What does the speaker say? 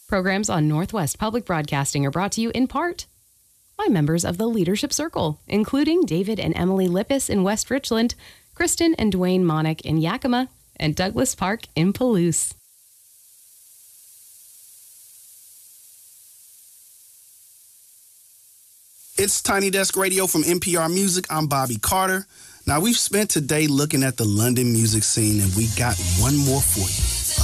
Programs on Northwest Public Broadcasting are brought to you in part by members of the Leadership Circle, including David and Emily Lippis in West Richland, Kristen and Dwayne Monick in Yakima, and Douglas Park in Palouse. It's Tiny Desk Radio from NPR Music. I'm Bobby Carter. Now, we've spent today looking at the London music scene, and we got one more for you.